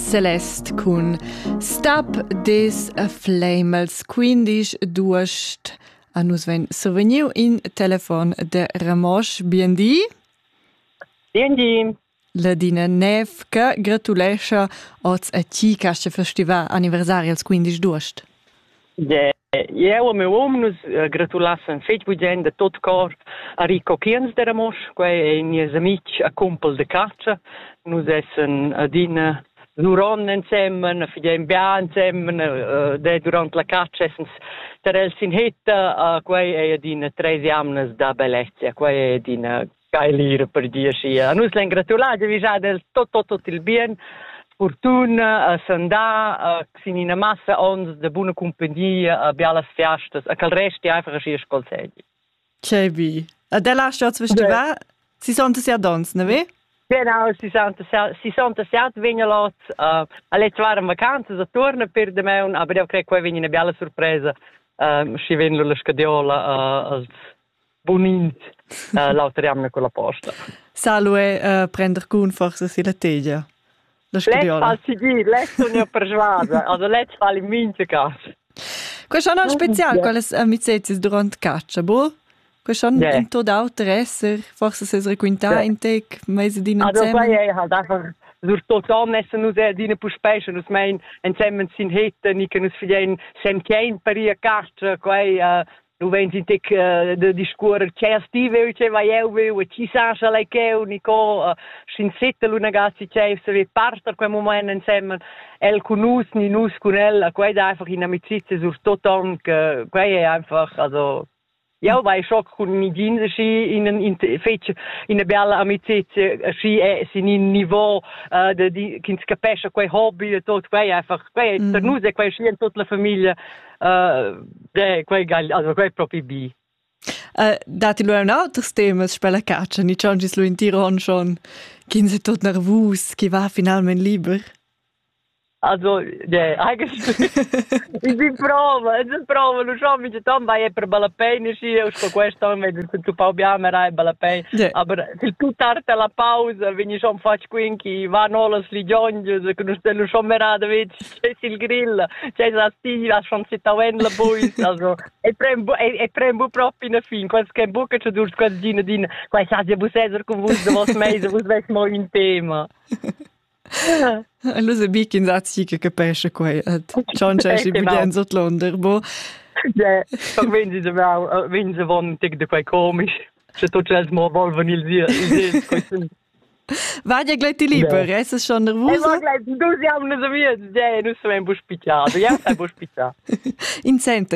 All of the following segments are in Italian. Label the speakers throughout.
Speaker 1: Celeste con Stop des Flamels. Quindi duast a nus ven surveniu in telefon de Ramosh BND.
Speaker 2: BND.
Speaker 1: La dina Nev che gratulescha oz a ti casce festival anniversari als 15 duast.
Speaker 2: Eu e meu uomo nos gratulassen feit bugen de tot cor a Rico Kiens de Ramosh, quei e nies amici a cumpel de caccia. Nus essen adina duron insemmen, fidem bia insemmen, de durant la caccia essens terel sin hitta, quei e adina 3 amnes da bellezza, quei e adina cailire per dir sia. Nus len gratulade visà del tot il bien. Fortuna, sandà, sinina massa ons de buona compagnia, bialas fiastas, a cal resti einfach a schier scolseggi.
Speaker 1: C'è bi. A della Stadt Festival, si sonte sia dons, ne ve?
Speaker 2: Genau, si sonte siat vengelot, a let waren vacanze a torna per de meun, aber io crec che vegni una biala sorpresa, si venlo la scadiola als bonint, lauteriamne con la posta.
Speaker 1: Salue prender cun forse si la teglia.
Speaker 2: Let's fal sigir, let's non persuada, also let's fal in mince casa.
Speaker 1: Questo è un special, quelle amicezie durante caccia, boh? Questo è un tot auter forse se requinta in tec, mese di insieme.
Speaker 2: Also poi è halt einfach durch tot annessen nus dine puspesche, nus mein insieme sin hette, ni che nus fidien sem kein paria caccia, quei nu vens in tec de discuorer c'è stive, c'è vai eu, ci sa lei che unico sin sette lunagazzi c'è se vi parter quel momento insieme el con nus ni nus con el, quei da einfach in amicizia sur tot on, quei è einfach also ja, vai schock con mi jeans in fece in bella amicizia si in niveau de kins capesce quei hobby e tot quei einfach quei per nus e quei in tutta la famiglia quei also quei proprio bi.
Speaker 1: Dati lui un altro tema spela caccia, ni changes lui in Tiron schon, kins tot nervus, che va finalmente liber.
Speaker 2: Also, eigentlich, ich bin prova, lo so, mi c'è tom vai per balapene, sì, io sto questo, vedo che tu pau biamerai balapene, aber il più tardi la pausa, veni schon faccio quinchi, vanno le sligionghe, che non stello schon merada, vedi, c'è il grill, c'è la stiglia, schon zittauen la bois, also, e prembo proprio in fin, quasi che buca c'è dur, quasi din, quasi sasia buseser con vos de vos meise, vos ves mo in tema.
Speaker 1: Lo se bic in zazzi che capisce quei, John Cheshire bilen sot Londra, bo.
Speaker 2: Ja, doch wenn sie wollen, de quei komisch. Se tot els mo volven il dia.
Speaker 1: Va ja gleich die lieber, es ist schon nervös.
Speaker 2: Va gleich, du siamo ne saviet, ja, nu sem buspiciato, ja, sei buspiciato.
Speaker 1: In senta.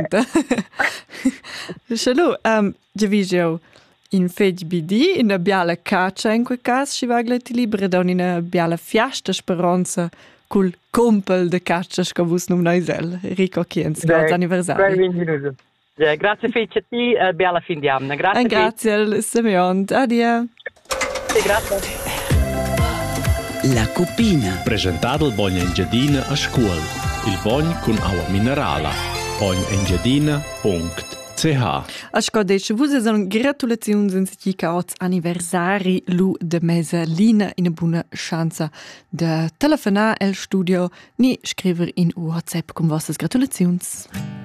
Speaker 1: Shalom, Javigio. In fej BD, in una biala caccia in quel caso, si va gleich libera da una biala fiasta speranza col compel de caccia che vus num noisel. Rico Kiens, grazie anniversario.
Speaker 2: Grazie fece a ti, biala fin di anno.
Speaker 1: Grazie al Simeon, adia.
Speaker 2: Grazie.
Speaker 3: La Cupina.
Speaker 4: Presentato il Bogna Engiadina a scuola. Il Bogna con acqua minerale. bognaengiadina.ch
Speaker 1: Ascolteci, vus son gratulazioni in sitica oz anniversari lu de mesa lina in buona chance de telefonar el studio ni scriver in WhatsApp con vostras gratulazioni.